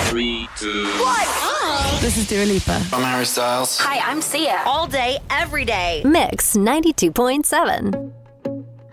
3, 2. This is Dua Lipa. I'm Harry Styles. Hi, I'm Sia. All day, every day. Mix 92.7.